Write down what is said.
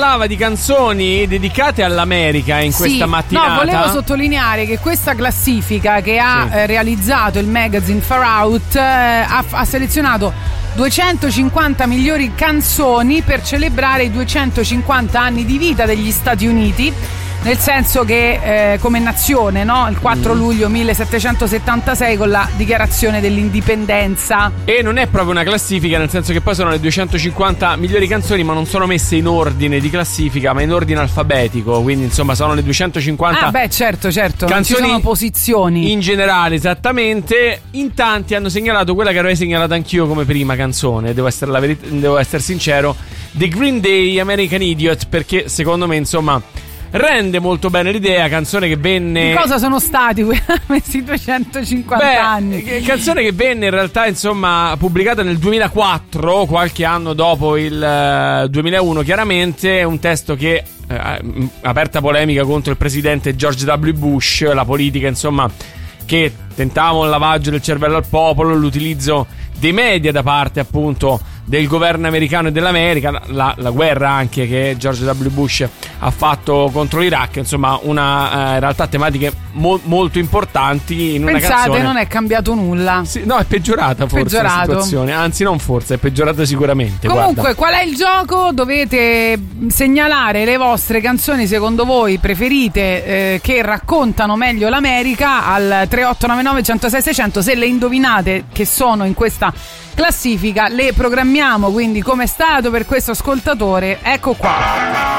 parlava di canzoni dedicate all'America in questa mattinata. No, volevo sottolineare che questa classifica che ha realizzato il magazine Far Out ha selezionato 250 migliori canzoni per celebrare i 250 anni di vita degli Stati Uniti, nel senso che come nazione, no? Il 4 luglio 1776 con la dichiarazione dell'indipendenza. E non è proprio una classifica, nel senso che poi sono le 250 migliori canzoni, ma non sono messe in ordine di classifica, ma in ordine alfabetico. Quindi insomma sono le 250 certo canzoni, non ci sono posizioni in generale, esattamente. In tanti hanno segnalato quella che avrei segnalato anch'io come prima canzone, devo essere sincero, The Green Day, American Idiot, perché secondo me insomma rende molto bene l'idea. Canzone che venne... Di cosa sono stati questi 250 anni? Canzone che venne in realtà insomma pubblicata nel 2004, qualche anno dopo il 2001 chiaramente. Un testo che aperta polemica contro il presidente George W. Bush, la politica insomma che tentava un lavaggio del cervello al popolo, l'utilizzo dei media da parte appunto del governo americano e dell'America, la guerra anche che George W. Bush ha fatto contro l'Iraq, insomma in realtà tematiche molto importanti in una canzone. Pensate, non è cambiato nulla. No, è peggiorata forse la situazione, anzi non forse, è peggiorata sicuramente. Comunque, qual è il gioco? Dovete segnalare le vostre canzoni secondo voi preferite che raccontano meglio l'America al 3899 106 600. Se le indovinate che sono in questa classifica le programmiamo, quindi come è stato per questo ascoltatore, ecco qua.